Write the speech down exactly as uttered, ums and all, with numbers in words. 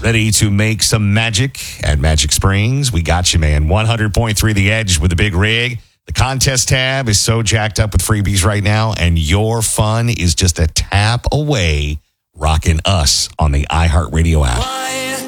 Ready to make some magic at Magic Springs? We got you, man. one hundred point three The Edge with the big rig. The contest tab is so jacked up with freebies right now, and your fun is just a tap away, rocking us on the iHeartRadio app.